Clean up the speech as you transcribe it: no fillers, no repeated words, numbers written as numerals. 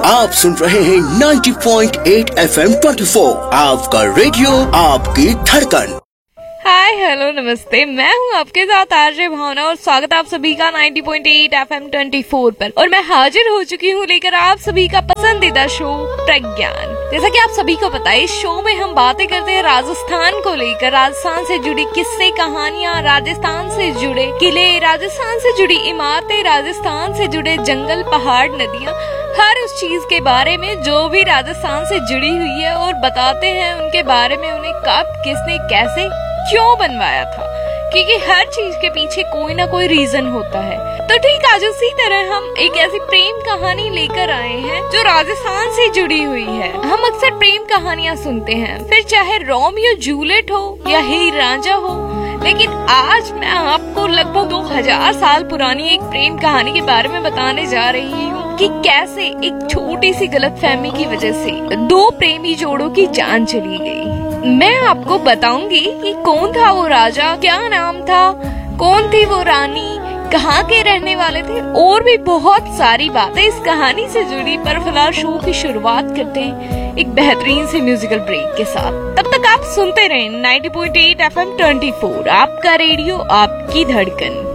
आप सुन रहे हैं 90.8 FM 24, आपका रेडियो आपकी धड़कन। हाय हेलो नमस्ते, मैं हूँ आपके साथ आरजे भावना और स्वागत आप सभी का 90.8 FM 24 पर। और मैं हाजिर हो चुकी हूँ लेकर आप सभी का पसंदीदा शो प्रज्ञान। जैसा कि आप सभी को पता है, इस शो में हम बातें करते हैं राजस्थान को लेकर, राजस्थान से जुड़ी किस्से कहानियाँ, राजस्थान से जुड़े किले, राजस्थान से जुड़ी इमारतें, राजस्थान से जुड़े जंगल पहाड़ नदियाँ, हर उस चीज के बारे में जो भी राजस्थान से जुड़ी हुई है और बताते हैं उनके बारे में, उन्हें कब किसने कैसे क्यों बनवाया था, क्योंकि हर चीज के पीछे कोई ना कोई रीजन होता है। तो ठीक आज उसी तरह हम एक ऐसी प्रेम कहानी लेकर आए हैं जो राजस्थान से जुड़ी हुई है। हम अक्सर प्रेम कहानियां सुनते हैं, फिर चाहे रोमियो जूलियट हो या हीर रांझा हो, लेकिन आज मैं आपको लगभग 2000 साल पुरानी एक प्रेम कहानी के बारे में बताने जा रही हूँ कि कैसे एक छोटी सी गलतफहमी की वजह से दो प्रेमी जोड़ों की जान चली गई। मैं आपको बताऊंगी कि कौन था वो राजा, क्या नाम था, कौन थी वो रानी, कहाँ के रहने वाले थे, और भी बहुत सारी बातें इस कहानी से जुड़ी। पर फिलहाल शो की शुरुआत करते हैं एक बेहतरीन से म्यूजिकल ब्रेक के साथ। तब तक आप सुनते रहें 90.8 FM 24, आपका रेडियो आपकी धड़कन।